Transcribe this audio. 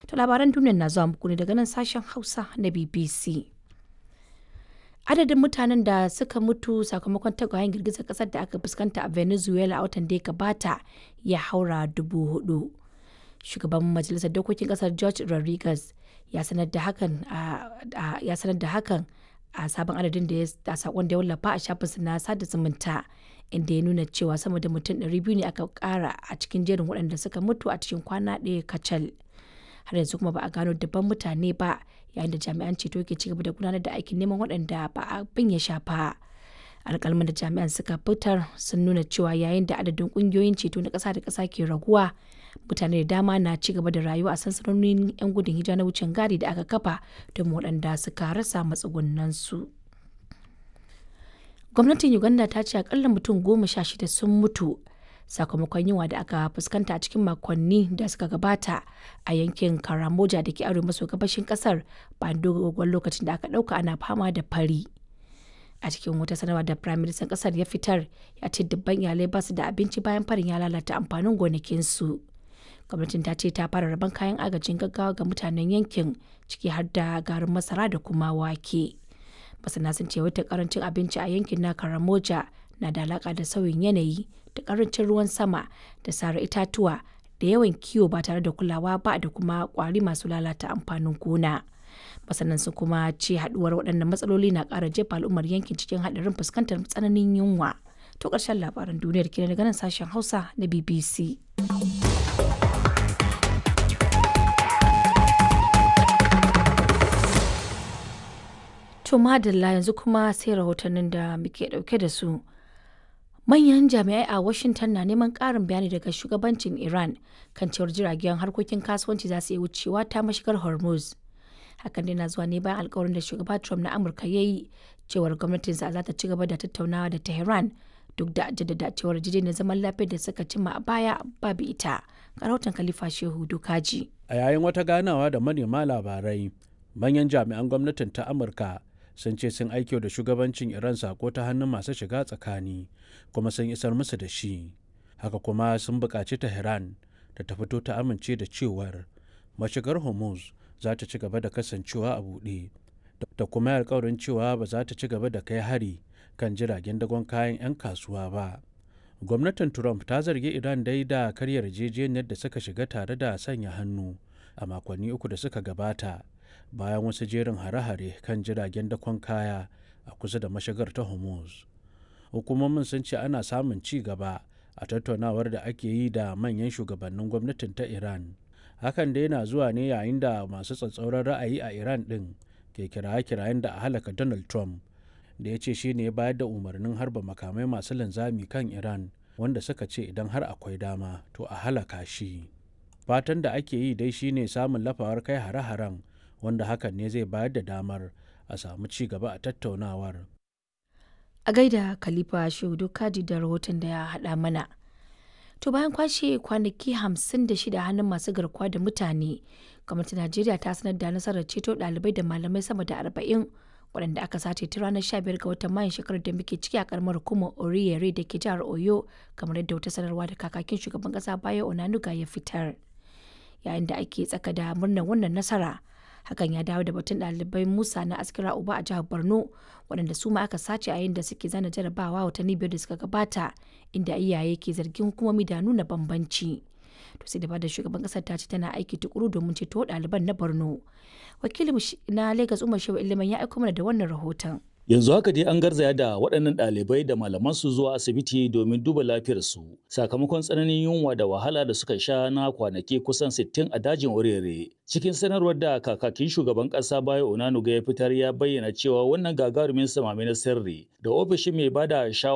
To labaran duniyar na zuwa muku ne daga nan sashen Hausa na BBC. Adadin mutanen da suka mutu sakamakon tagwayen girgizar kasar da aka fuskanta a Venezuela a watan da ya gabata ya haura 4,000. Shugaban Majalisar Dokokin kasar George Rodriguez ya sanar da hakan a sabon adadin da sakon da ya wallafa a shafinsa na sada zumunta, inda ya nuna cewa sama da mutum 200 ne aka kara a cikin jerin waɗanda suka mutu a cikin kwana ɗaya kacal. Har yanzu kuma ba a gano dabban mutane ba, yayin da jami'an ceto ke cigaba da gudanar da aikin neman waɗanda ba abin ya shafa. Alƙalman da jami'an suka fitar sun nuna cewa yayin da adadin ƙungiyoyin ceto na ƙasa da ƙasa ke raguwa, mutane da dama na ci gaba da rayuwa a sansanonin 'yan gudun hijira na wucin gadi da aka kafa don waɗanda suka rasa matsugunansu. Gwamnatin Uganda ta ce akalla mutum 16 sun mutu sakamakon yunwa da aka fuskanta a cikin makonni da suka gabata a yankin Karamoja da ke arewa maso gabashin kasar bayan dogon lokacin da aka ɗauka ana fama da fari. A cikin wata sanarwa da Prime Minister kasar ya fitar, ya ce dubban iyalai ba su da abinci bayan farin ya lalata amfanin gonakinsu. Gwamnatin ta ce ta fara rabon kayan agajin gaggawa ga mutanen yankin, ciki har da garin masara da kuma wake. Masana sun ce wata karancin abinci a yankin na Karamoja na da alaka da sauyin yanayi da karancin ruwan sama da sare itatuwa da yawan kiwo ba tare da kulawa ba da kuma kwari masu lalata amfanin gona. Masanan sun kuma ce haduwar waɗannan matsaloli na ƙara jefa al'ummar yankin cikin haɗarin fuskantar tsananin yunwa. To ƙarshen labaran duniyar kenan daga nan sashen Hausa na BBC. To madalla, yanzu kuma sai rahotannin da muke ɗauke da su. Manyan jami'ai a Washington na neman ƙarin bayani daga shugabancin Iran kan cewar jiragen harkokin kasuwanci za su iya wucewa ta mashigar Hormuz. Hakan dai na zuwa ne bayan alkawarin da shugaba Trump na Amurka ya yi cewar gwamnatinsa za ta ci gaba da tattaunawa da Tehran duk da jaddada cewar yarjejeniyar zaman lafiyar da suka cimma a baya babu ita. Rahoton Khalifa Shehu Dukaji. A yayin wata ganawa da manema labarai, manyan jami'an gwamnatin ta Amurka sun ce sun aiki da shugabancin Iran sako ta hannun masu shiga tsakani kuma sun isar musu da shi. Haka kuma sun buƙaci Tehran da ta fito ta amince da cewar mashigar Hormuz za ta ci gaba da kasancewa a buɗe, da kuma alkawarin cewa ba za ta ci gaba da kai hari kan jiragen dagon kayan 'yan kasuwa ba. Gwamnatin Trump ta zargi Iran dai da karyar yarjejeniyar da suka shiga tare da sanya hannu a makonni uku da suka gabata, bayan wasu jerin hare-hare kan jiragen dakon kaya a kusa da mashigar ta Hormuz. Hukumomin sun ce ana samun ci gaba a tattaunawar da ake yi da manyan shugabannin gwamnatin ta Iran. Hakan dai na zuwa ne yayin da masu tsatsauran ra'ayi a Iran ɗin ke kiraye-kirayen da a halaka Donald Trump, da ya ce shi ne bayar da umarnin harba makamai masu linzami kan Iran, wanda suka ce idan har akwai dama to a halaka shi. Fatan da ake yi dai shine samun lafawar kai hare-haren, wanda hakan ne zai bayar da damar a samu ci gaba a tattaunawar. A gaida Khalifa Shehu Dukaji da rahoton da ya haɗa mana. To bayan kwashe kwanaki 56 hannun masu garkuwa da mutane, gwamnatin Najeriya ta sanar da nasarar ceto ɗalibai da malamai sama da 40 waɗanda aka sace tun ranar 15 ga watan Mayun shekarar da muke ciki a karamar hukumar Oriyere da ke jihar Oyo, kamar yadda wata sanarwa da kakakin shugaban ƙasa Bayo Onanuga ya fitar. Yayin da ake tsaka da murnar wannan nasara, hakan ya dawo da batun ɗalibai Musa na Askira Uba a jihar Borno waɗanda su ma aka sace a yayin da suke zana jarabawa watanni 5 da suka gabata, inda iyaye ke zargin hukumomi da nuna bambanci. To sai da bada shugaban ƙasar ta ce tana aiki tukuru domin ceto ɗaliban na Borno. Wakilin na Lagos Umar Shehu Iliman ya aiko mana da wannan rahoton. Yanzu haka dai an garzaya da waɗannan ɗalibai da malamansu zuwa asibiti domin duba lafiyarsu sakamakon tsananin yunwa da wahala da suka sha na kwanaki kusan 60 a dajin Orere. Cikin sanarwar da kakakin shugaban ƙasa Bayo Onanuga ya fitar, ya bayyana cewa wannan gagarumin samame na sirri da ofishin mai bada shawara